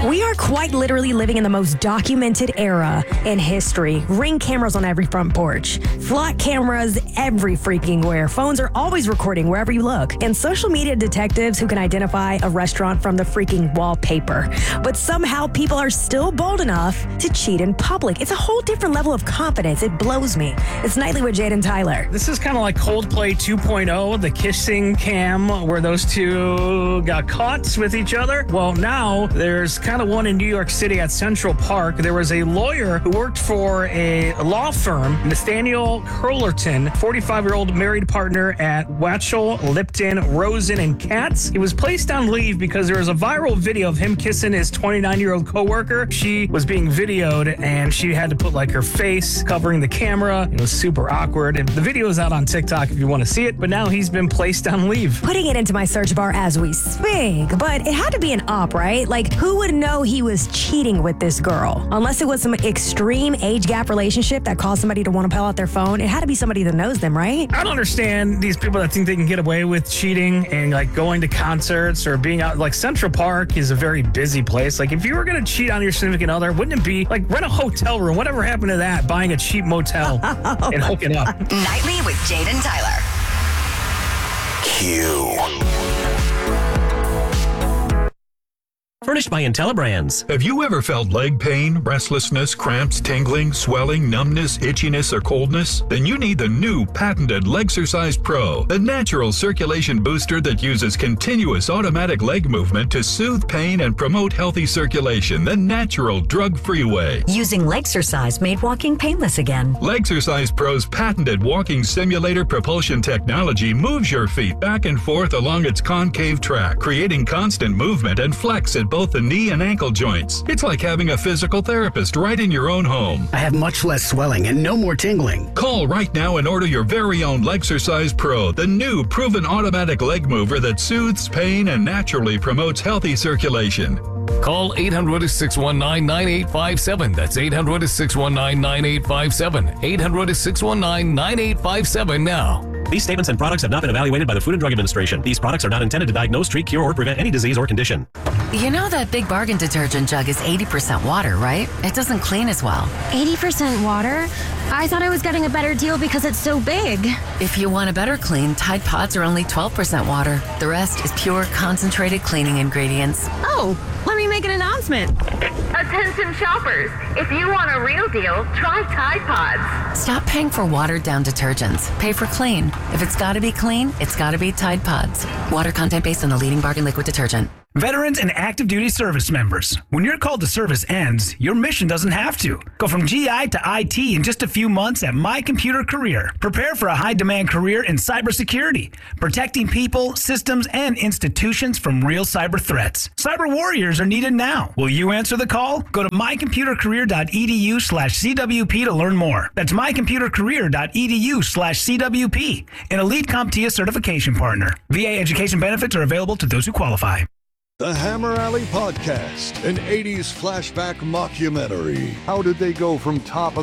We are quite literally living in the most documented era in history. Ring cameras on every front porch, flock cameras every freaking where. Phones are always recording wherever you look, and social media detectives who can identify a restaurant from the freaking wallpaper. But somehow people are still bold enough to cheat in public. It's a whole different level of confidence. It blows me. It's Nightly with Jade and Tyler. This is kind of like Coldplay 2.0, the kissing cam where those two got caught with each other. Well, now there's kind of one in New York City at Central Park. There was a lawyer who worked for a law firm, Nathaniel Curlerton, 45-year-old married partner at Watchell, Lipton, Rosen, and Katz. He was placed on leave because there was a viral video of him kissing his 29-year-old coworker. She was being videoed, and she had to put like her face covering the camera. It was super awkward, and the video is out on TikTok if you want to see it, but now he's been placed on leave. Putting it into my search bar as we speak, but it had to be an op, right? Like, who would know he was cheating with this girl? Unless it was some extreme age gap relationship that caused somebody to want to pull out their phone. It had to be somebody that knows them, right? I don't understand these people that think they can get away with cheating and like going to concerts or being out. Like, Central Park is a very busy place. Like, if you were going to cheat on your significant other, wouldn't it be like rent a hotel room? Whatever happened to that? Buying a cheap motel and hooking up. Nightly with Jade and Tyler. Furnished by IntelliBrands. Have you ever felt leg pain, restlessness, cramps, tingling, swelling, numbness, itchiness, or coldness? Then you need the new patented Legsercise Pro, the natural circulation booster that uses continuous automatic leg movement to soothe pain and promote healthy circulation the natural, drug-free way. Using Legsercise made walking painless again. Legsercise Pro's patented walking simulator propulsion technology moves your feet back and forth along its concave track, creating constant movement and flex at both the knee and ankle joints. It's like having a physical therapist right in your own home. I have much less swelling and no more tingling. Call right now and order your very own Legsercise Pro, the new proven automatic leg mover that soothes pain and naturally promotes healthy circulation. Call 800-619-9857. That's 800-619-9857. 800-619-9857 now. These statements and products have not been evaluated by the Food and Drug Administration. These products are not intended to diagnose, treat, cure, or prevent any disease or condition. You know that Big Bargain detergent jug is 80% water, right? It doesn't clean as well. 80% water? I thought I was getting a better deal because it's so big. If you want a better clean, Tide Pods are only 12% water. The rest is pure, concentrated cleaning ingredients. Oh, let me make an announcement. Attention shoppers, if you want a real deal, try Tide Pods. Stop paying for watered-down detergents. Pay for clean. If it's got to be clean, it's got to be Tide Pods. Water content based on the leading bargain liquid detergent. Veterans and active duty service members, when your call to service ends, your mission doesn't have to. Go from GI to IT in just a few months at My Computer Career. Prepare for a high-demand career in cybersecurity, protecting people, systems, and institutions from real cyber threats. Cyber warriors are needed now. Will you answer the call? Go to mycomputercareer.edu/CWP to learn more. That's mycomputercareer.edu/CWP, an elite CompTIA certification partner. VA education benefits are available to those who qualify. The Hammer Alley Podcast, an 80s flashback mockumentary. How did they go from top of